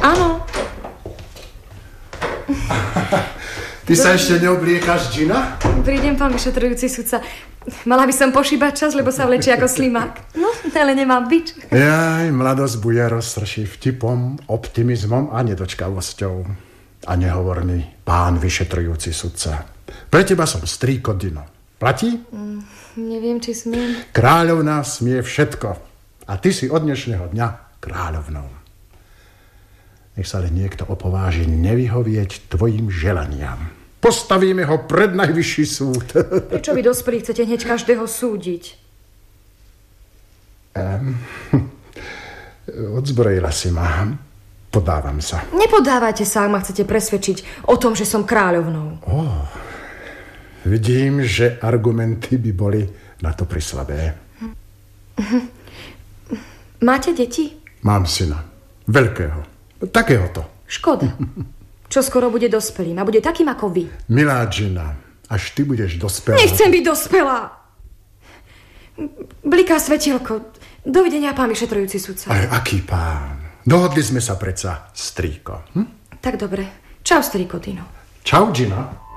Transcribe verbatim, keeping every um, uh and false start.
Áno. Ty sa ešte neobliekaš, Gina? Prídem, pán vyšetrujúci sudca. Mala by som pošíbať čas, lebo sa vlečí ako slimák. No, ale nemám bič. Jaj, mladosť bude rozstrší vtipom, optimizmom a nedočkavosťou. A nehovor mi, pán vyšetrujúci sudca. Pre teba som strýko Dino. Platí? Mm, neviem, či smiem. Kráľovná smie všetko. A ty si od dnešného dňa kráľovnou. Nech sa len niekto opováži nevyhovieť tvojim želaniam. Postavíme ho pred najvyšší súd. Prečo vy dospelí chcete hneď každého súdiť? Um, odzbrojila si ma. Podávam sa. Nepodávajte sa, ak ma chcete presvedčiť o tom, že som kráľovnou. Oh, vidím, že argumenty by boli na to prislabé. Máte deti? Mám syna. Veľkého. Takéhoto. Škoda. Čo skoro bude dospelým a bude takým ako vy. Milá Gina, až ty budeš dospelá... Nechcem byť dospelá. Bliká svetielko. Dovidenia, pán vyšetrujúci sudca. Ale aký pán? Dohodli sme sa predsa, strýko. Hm? Tak dobre. Čau, strýko Dino. Čau, Gina.